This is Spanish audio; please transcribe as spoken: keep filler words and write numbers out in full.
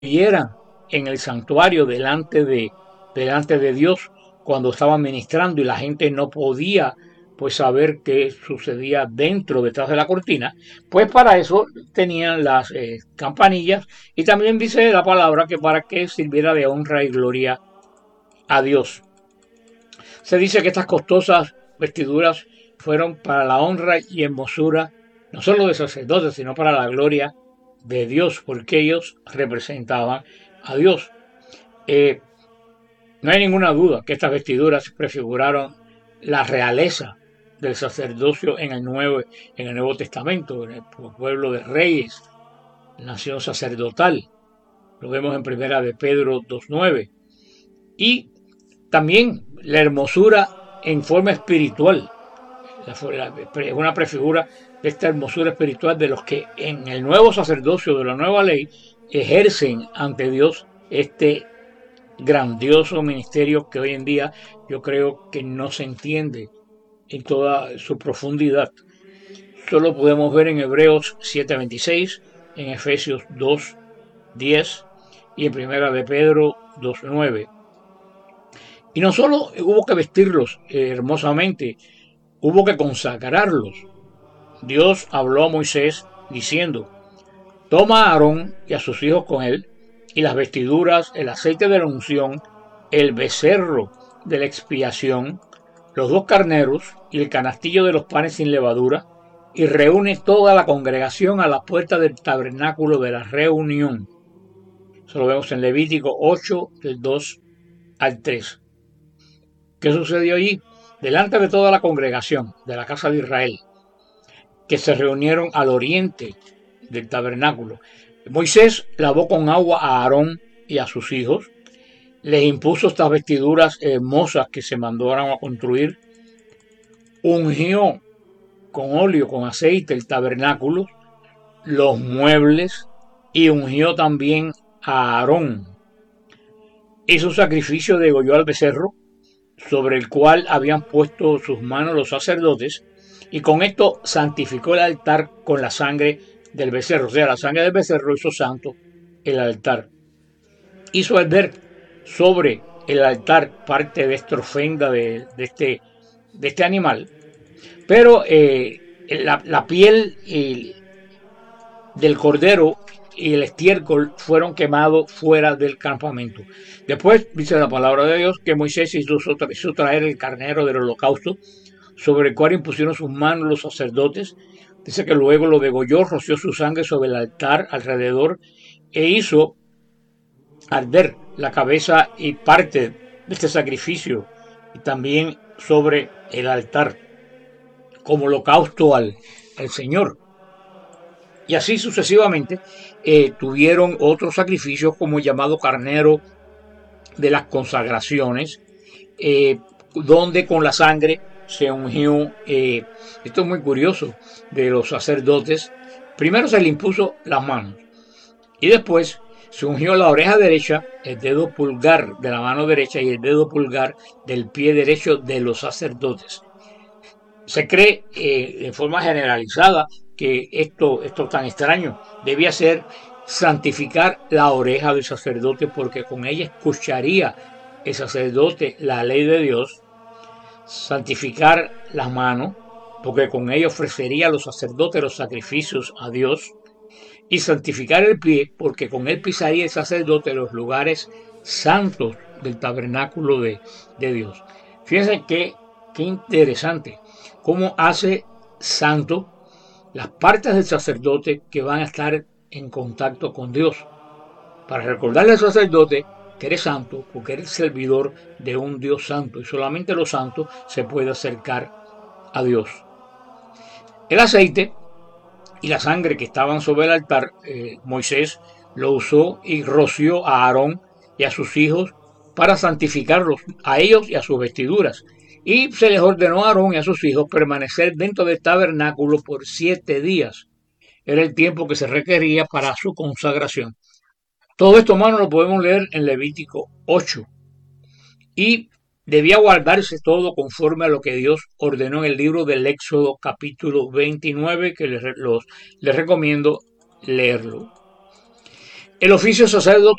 vieran en el santuario delante de, delante de Dios cuando estaban ministrando y la gente no podía pues saber qué sucedía dentro, detrás de la cortina, pues para eso tenían las eh, campanillas y también dice la palabra que para que sirviera de honra y gloria a Dios. Se dice que estas costosas vestiduras fueron para la honra y hermosura no solo de sacerdotes, sino para la gloria de Dios, porque ellos representaban a Dios. Eh, no hay ninguna duda que estas vestiduras prefiguraron la realeza del sacerdocio en el Nuevo, en el Nuevo Testamento, en el pueblo de reyes, nación sacerdotal. Lo vemos en primera de Pedro dos nueve. Y también la hermosura en forma espiritual. Es una prefigura de esta hermosura espiritual de los que en el nuevo sacerdocio de la nueva ley ejercen ante Dios este grandioso ministerio que hoy en día yo creo que no se entiende en toda su profundidad. Solo podemos ver en Hebreos siete veintiséis, en Efesios dos diez y en primera de Pedro dos nueve. Y no solo hubo que vestirlos eh, hermosamente, hubo que consagrarlos. Dios habló a Moisés diciendo: toma a Aarón y a sus hijos con él, y las vestiduras, el aceite de la unción, el becerro de la expiación, los dos carneros y el canastillo de los panes sin levadura, y reúne toda la congregación a la puerta del tabernáculo de la reunión. Eso lo vemos en Levítico ocho, del dos al tres. ¿Qué sucedió allí? Delante de toda la congregación de la casa de Israel, que se reunieron al oriente del tabernáculo, Moisés lavó con agua a Aarón y a sus hijos, les impuso estas vestiduras hermosas que se mandaron a construir, ungió con óleo, con aceite el tabernáculo, los muebles, y ungió también a Aarón. Hizo sacrificio, degolló al becerro, sobre el cual habían puesto sus manos los sacerdotes, y con esto santificó el altar con la sangre del becerro. O sea, la sangre del becerro hizo santo el altar. Hizo arder sobre el altar parte de esta ofrenda de, de, este, de este animal, pero eh, la, la piel eh, del cordero y el estiércol fueron quemados fuera del campamento. Después dice la palabra de Dios que Moisés hizo, hizo traer el carnero del holocausto, sobre el cual impusieron sus manos los sacerdotes. Dice que luego lo degolló, roció su sangre sobre el altar alrededor e hizo arder la cabeza y parte de este sacrificio, y también sobre el altar como holocausto al, al Señor. Y así sucesivamente eh, tuvieron otros sacrificios como el llamado carnero de las consagraciones, eh, donde con la sangre se ungió, eh, esto es muy curioso, de los sacerdotes. Primero se le impuso las manos y después se ungió la oreja derecha, el dedo pulgar de la mano derecha y el dedo pulgar del pie derecho de los sacerdotes. Se cree eh, de forma generalizada que esto, esto tan extraño debía ser santificar la oreja del sacerdote, porque con ella escucharía el sacerdote la ley de Dios. Santificar las manos, porque con ella ofrecería a los sacerdotes los sacrificios a Dios. Y santificar el pie, porque con él pisaría el sacerdote los lugares santos del tabernáculo de, de Dios. Fíjense que, qué interesante cómo hace santo las partes del sacerdote que van a estar en contacto con Dios, para recordarle al sacerdote que eres santo, porque eres servidor de un Dios santo, y solamente los santos se puede acercar a Dios. El aceite y la sangre que estaban sobre el altar, eh, Moisés lo usó y roció a Aarón y a sus hijos para santificarlos, a ellos y a sus vestiduras. Y se les ordenó a Aarón y a sus hijos permanecer dentro del tabernáculo por siete días. Era el tiempo que se requería para su consagración. Todo esto, hermano, lo podemos leer en Levítico ocho. Y debía guardarse todo conforme a lo que Dios ordenó en el libro del Éxodo capítulo veintinueve, que les, los, les recomiendo leerlo. El oficio sacerdotal